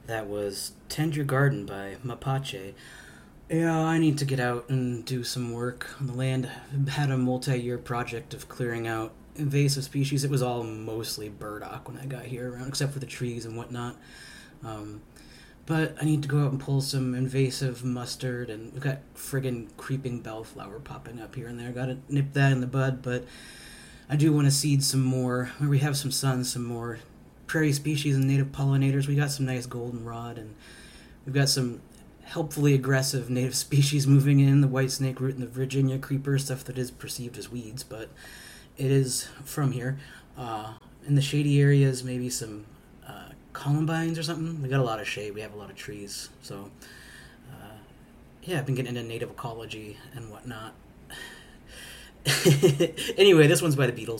That was Tend Your Garden by Mapache. Yeah, I need to get out and do some work on the land. I had a multi-year project of clearing out invasive species. It was all mostly burdock when I got here around, except for the trees and whatnot. Um, but I need to go out and pull some invasive mustard, and we've got friggin' creeping bellflower popping up here and there. Gotta nip that in the bud, but I do want to seed some more. Where we have some sun, some more prairie species and native pollinators. We got some nice goldenrod, and we've got some helpfully aggressive native species moving in, the white snake root and the Virginia creeper, stuff that is perceived as weeds, but it is from here. In the shady areas, maybe some columbines or something. We got a lot of shade. We have a lot of trees. So, yeah, I've been getting into native ecology and whatnot. Anyway, this one's by the Beatles.